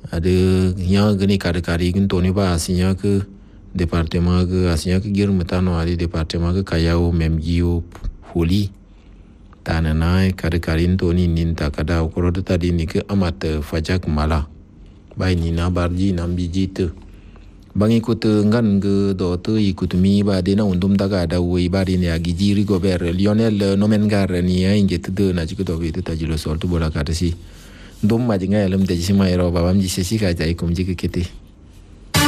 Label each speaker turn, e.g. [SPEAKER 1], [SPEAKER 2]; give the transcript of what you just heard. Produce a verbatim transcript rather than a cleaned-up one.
[SPEAKER 1] ada nya gani kada kari gun toni ba asinya ke departement ke asinya ke gir metano adi departement ke kayao memgio huli tanana kada karin toni ninta kada ukoro tadi ni ke amat fajak mala bai ni na barji nam bijit bang ikut ngan ke do tu ikut mi ba de na undum daga da wei ba ni agi jiri gober Lionel Nomengar ni ya injet de na jiko do itu tajilo sol tu bola kada si dum ma jinga elam de jisi ma ero babam jisi si ka jai kum jike kete